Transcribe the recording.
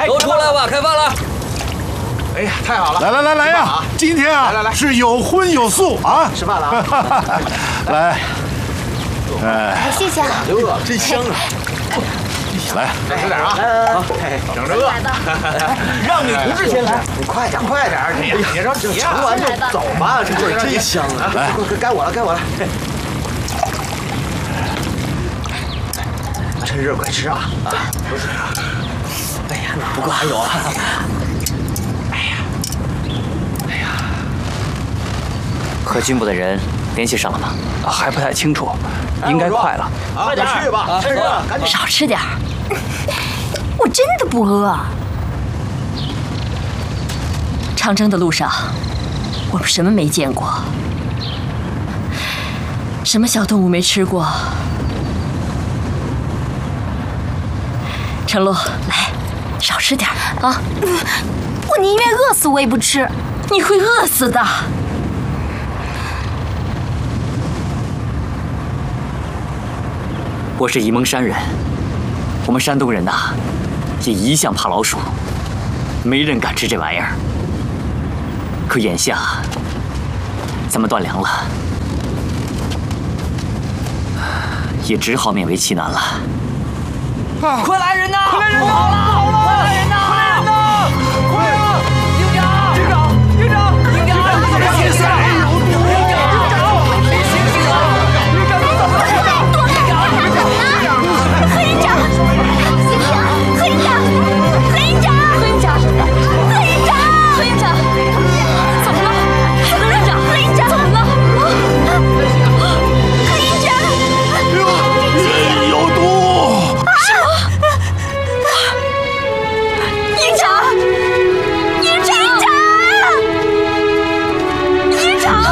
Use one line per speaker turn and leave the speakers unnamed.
都出来吧，开饭了！
哎呀，太好了！
来呀！今天啊，
来
是有荤有素啊！
吃饭了啊！
来，
谢谢啊！
哟，真香啊！
来，
再吃点啊！整着饿。让女同志先来，你快点，快点！别着急啊！盛完就走吧，这味真香啊！来，该我了，该我了。趁热快吃啊！不是啊！哎呀，不过还有啊！
和军部的人联系上了吗？
还不太清楚，应该快了。
快点去吧，趁热赶紧
少吃点儿。我真的不饿。长征的路上，我们什么没见过，什么小动物没吃过。程璐，来，少吃点儿啊！我宁愿饿死我也不吃。你会饿死的。
我是沂蒙山人，我们山东人呐，也一向怕老鼠，没人敢吃这玩意儿。可眼下咱们断粮了，也只好勉为其难了。
快来人呐！快来人呐！快来人呐！